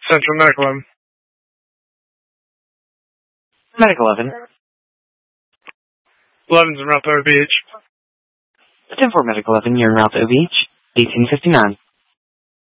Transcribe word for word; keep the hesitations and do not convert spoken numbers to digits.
Central Medical eleven. Medical eleven. eleven's en route to O B H. ten four Medical eleven, you're en route to O B H. eighteen fifty-nine.